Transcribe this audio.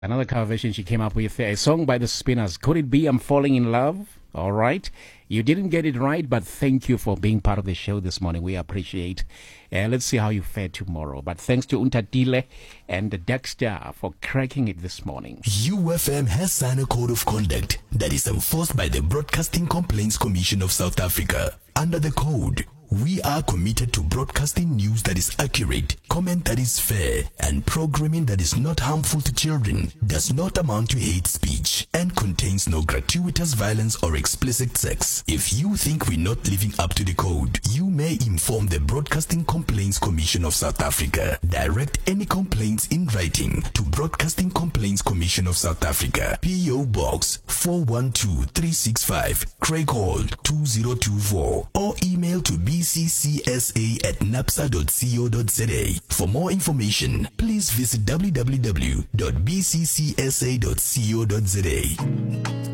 Another cover version she came up with, a song by the Spinners. Could it be I'm Falling in Love? All right. You didn't get it right, but thank you for being part of the show this morning. We appreciate. Let's see how you fare tomorrow. But thanks to Untatile and Dexter for cracking it this morning. UFM has signed a code of conduct that is enforced by the Broadcasting Complaints Commission of South Africa. Under the code, we are committed to broadcasting news that is accurate, comment that is fair, and programming that is not harmful to children, does not amount to hate speech, and contains no gratuitous violence or explicit sex. If you think we're not living up to the code, you may inform the Broadcasting Complaints Commission of South Africa. Direct any complaints in writing to Broadcasting Complaints Commission of South Africa, P.O. Box 412365, Craig Hall 2024, or email to bccsa@napsa.co.za. For more information, please visit www.bccsa.co.za.